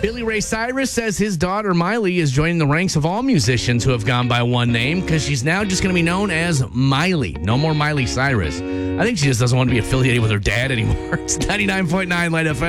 Billy Ray Cyrus says his daughter Miley is joining the ranks of all musicians who have gone by one name because she's now just going to be known as Miley. No more Miley Cyrus. I think she just doesn't want to be affiliated with her dad anymore. It's 99.9 Light FM.